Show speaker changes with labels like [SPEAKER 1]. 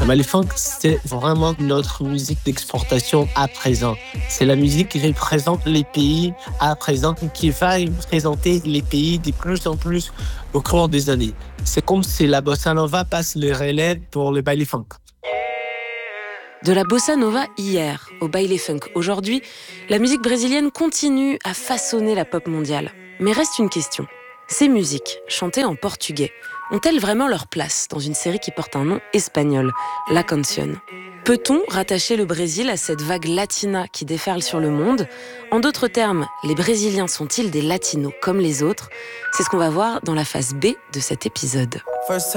[SPEAKER 1] Bah, les funk, c'est vraiment notre musique d'exportation à présent. C'est la musique qui représente les pays à présent et qui va représenter les pays de plus en plus au cours des années. C'est comme si la bossa nova passe le relais pour le baile funk.
[SPEAKER 2] De la bossa nova hier au baile funk aujourd'hui, la musique brésilienne continue à façonner la pop mondiale. Mais reste une question. Ces musiques, chantées en portugais, ont-elles vraiment leur place dans une série qui porte un nom espagnol, La Canción ? Peut-on rattacher le Brésil à cette vague latina qui déferle sur le monde ? En d'autres termes, les Brésiliens sont-ils des latinos comme les autres ? C'est ce qu'on va voir dans la phase B de cet épisode.